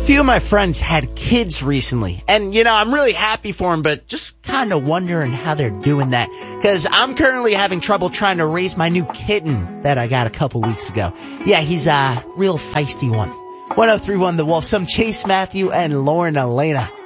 Few of my friends had kids recently, and I'm really happy for them, but just kind of wondering how they're doing that, because I'm currently having trouble trying to raise my new kitten that I got a couple weeks ago. Yeah, he's a real feisty one. 1031 The Wolf, some Chase Matthew and Lauren Elena.